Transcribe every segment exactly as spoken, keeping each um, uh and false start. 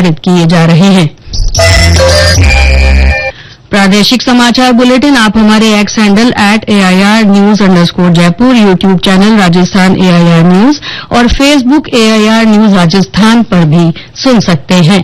प्रसारित किए जा रहे हैं। प्रादेशिक समाचार बुलेटिन आप हमारे x handle at A I R news underscore Jaipur, YouTube channel Rajasthan A I R news और Facebook A I R news Rajasthan पर भी सुन सकते हैं।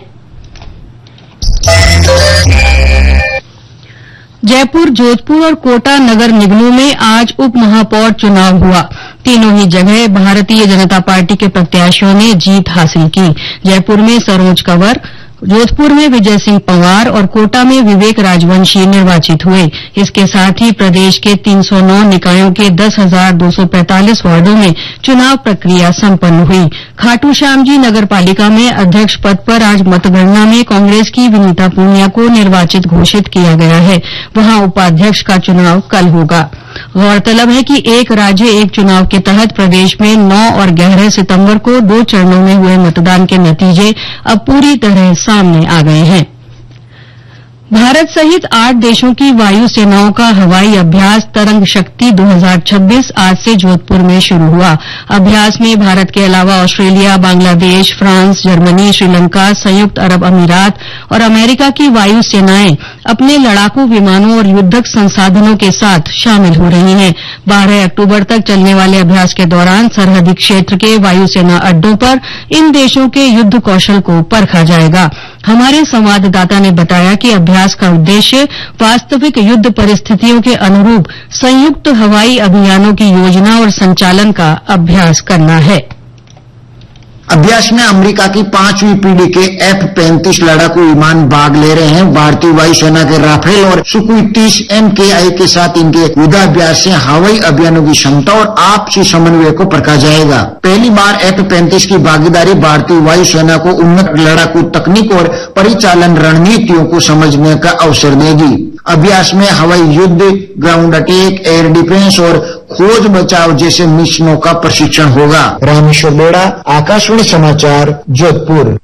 जयपुर, जोधपुर और कोटा नगर निगमों में आज उप महापौर चुनाव हुआ। तीनों ही जगह भारतीय जनता पार्टी के प्रत्याशियों ने जीत हासिल की। जयपुर में सरोज कंवर, जोधपुर में विजय सिंह पंवार और कोटा में विवेक राजवंशी निर्वाचित हुए। इसके साथ ही प्रदेश के तीन सौ नौ निकायों के दस हजार दो सौ पैंतालीस वार्डों में चुनाव प्रक्रिया संपन्न हुई। खाटू श्यामजी नगर पालिका में अध्यक्ष पद पर आज मतगणना में कांग्रेस की विनीता पूनिया को निर्वाचित घोषित किया गया है। वहां उपाध्यक्ष का चुनाव कल होगा। गौरतलब है कि एक राज्य एक चुनाव के तहत प्रदेश में नौ और ग्यारह सितंबर को दो चरणों में हुए मतदान के नतीजे अब पूरी तरह सामने आ गए हैं। भारत सहित आठ देशों की वायु सेनाओं का हवाई अभ्यास तरंग शक्ति दो हजार छब्बीस आज से जोधपुर में शुरू हुआ। अभ्यास में भारत के अलावा Australia, Bangladesh, France, Germany, Sri Lanka, संयुक्त अरब अमीरात और अमेरिका की वायु सेनाएं अपने लड़ाकू विमानों और युद्धक संसाधनों के साथ शामिल हो रही हैं। बारह अक्टूबर तक चलने वाले अभ्यास के दौरान सरहदी क्षेत्र के वायुसेना अड्डों पर इन देशों के युद्ध कौशल को परखा जाएगा। हमारे संवाददाता ने बताया कि अभ्यास का उद्देश्य वास्तविक युद्ध परिस्थितियों के अनुरूप संयुक्त हवाई अभियानों की योजना और संचालन का अभ्यास करना है। अभ्यास में अमेरिका की पांचवी पीढ़ी के एफ पैंतीस लड़ाकू विमान भाग ले रहे हैं। भारतीय वायुसेना के राफेल और सुखोई तीस एम के आई के साथ इनके युद्धाभ्यास से हवाई अभियानों की क्षमता और आपसी समन्वय को परखा जाएगा। पहली बार एफ पैंतीस की भागीदारी भारतीय वायुसेना को उन्नत लड़ाकू तकनीक और परिचालन रणनीतियों को समझने का अवसर देगी। अभ्यास में हवाई युद्ध, ग्राउंड अटैक, एयर डिफेंस और खोज बचाव जैसे मिशनों का प्रशिक्षण होगा। रामेश्वर बेड़ा, आकाशवाणी समाचार, जोधपुर।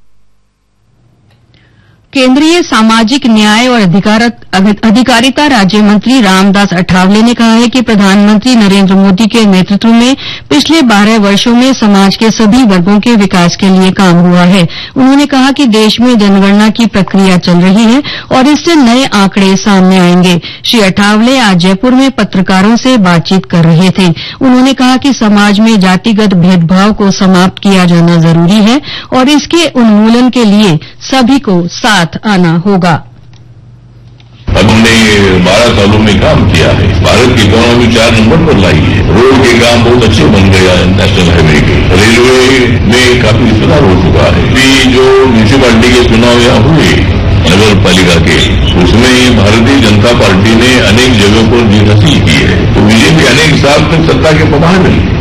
केंद्रीय सामाजिक न्याय और अधिकारिता राज्य मंत्री रामदास अठावले ने कहा है कि प्रधानमंत्री नरेंद्र मोदी के नेतृत्व में पिछले बारह वर्षों में समाज के सभी वर्गों के विकास के लिए काम हुआ है। उन्होंने कहा कि देश में जनगणना की प्रक्रिया चल रही है और इससे नए आंकड़े सामने आएंगे। श्री अठावले आज जयपुर में पत्रकारों से बातचीत कर रहे थे। उन्होंने कहा कि समाज में जातिगत भेदभाव को समाप्त किया जाना जरूरी है और इसके उन्मूलन के लिए सभी को साथ आना होगा। हमने बारह सालों में काम किया है। भारत की इकोनॉमी चार नंबर पर लाई है। रोड के काम बहुत अच्छे बन गया है, नेशनल हाईवे के। रेलवे में काफी सुधार हो चुका है। भी जो म्यूनिसिपालिटी के चुनाव यहाँ हुए नगर पालिका के, उसमें भारतीय जनता पार्टी ने अनेक जगहों पर जीत हासिल की है। तो बीजेपी अनेक साल तक सत्ता के प्रभाव रही है।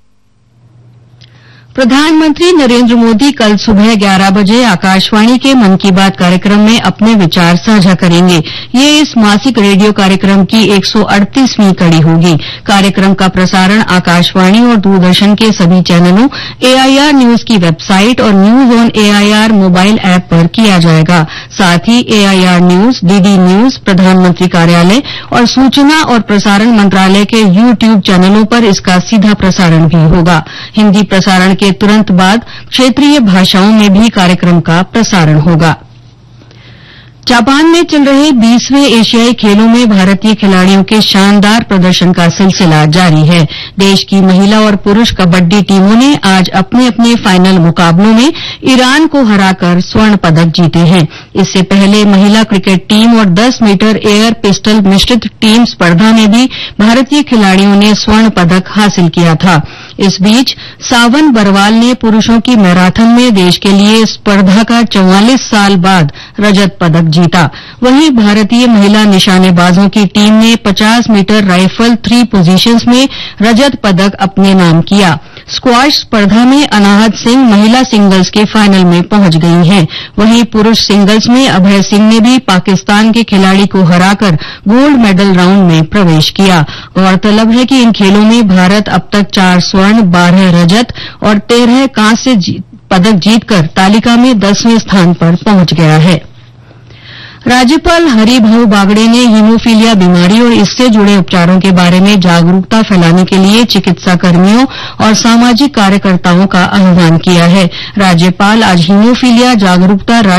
प्रधानमंत्री नरेंद्र मोदी कल सुबह ग्यारह बजे आकाशवाणी के मन की बात कार्यक्रम में अपने विचार साझा करेंगे। ये इस मासिक रेडियो कार्यक्रम की एक सौ अड़तीसवीं कड़ी होगी। कार्यक्रम का प्रसारण आकाशवाणी और दूरदर्शन के सभी चैनलों, ए आई आर न्यूज की वेबसाइट और news on A I R mobile app पर किया जाएगा। साथ ही ए I R news, D D news, प्रधानमंत्री कार्यालय और सूचना और प्रसारण मंत्रालय के यूट्यूब चैनलों पर इसका सीधा प्रसारण भी होगा। हिंदी प्रसारण के तुरंत बाद क्षेत्रीय भाषाओं में भी कार्यक्रम का प्रसारण होगा। जापान में चल रहे बीसवें एशियाई खेलों में भारतीय खिलाड़ियों के शानदार प्रदर्शन का सिलसिला जारी है। देश की महिला और पुरुष कबड्डी टीमों ने आज अपने अपने फाइनल मुकाबलों में ईरान को हराकर स्वर्ण पदक जीते हैं। इससे पहले महिला क्रिकेट टीम और दस मीटर एयर पिस्टल मिश्रित टीम स्पर्धा में भी भारतीय खिलाड़ियों ने स्वर्ण पदक हासिल किया था। इस बीच सावन बरवाल ने पुरुषों की मैराथन में देश के लिए स्पर्धा का चौवालीस साल बाद रजत पदक जीता। वहीं भारतीय महिला निशानेबाजों की टीम ने पचास मीटर राइफल थ्री पोजीशंस में रजत पदक अपने नाम किया। स्क्वाश स्पर्धा में अनाहत सिंह महिला सिंगल्स के फाइनल में पहुंच गई हैं। वहीं पुरुष सिंगल्स में अभय सिंह ने भी पाकिस्तान के खिलाड़ी को हराकर गोल्ड मेडल राउंड में प्रवेश किया। गौरतलब है कि इन खेलों में भारत अब तक चार स्वर्ण, बारह रजत और तेरह कांस्य पदक जीतकर तालिका में दसवें स्थान पर पहुंच गया है। राज्यपाल हरिभाऊ बागड़े ने हीमोफीलिया बीमारी और इससे जुड़े उपचारों के बारे में जागरूकता फैलाने के लिए चिकित्सा कर्मियों और सामाजिक कार्यकर्ताओं का आह्वान किया है। राज्यपाल आज हीमोफीलिया जागरूकता